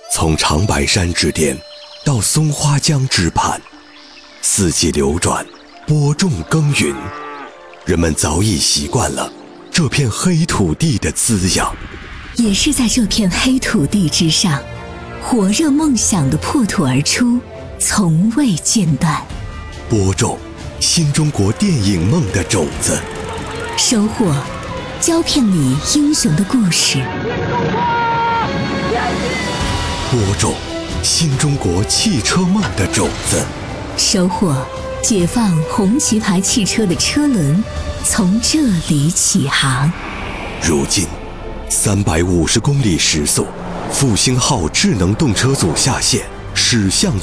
从长白山之巅到松花江之畔，四季流转，播种耕耘，人们早已习惯了这片黑土地的滋养。 也是在这片黑土地之上，火热梦想的破土而出，从未间断。 播种新中国电影梦的种子， 收获胶片里英雄的故事。 播种新中国汽车梦的种子， 收获解放红旗牌汽车的车轮从这里起航。 如今350公里时速，复兴号智能动车组下线，驶向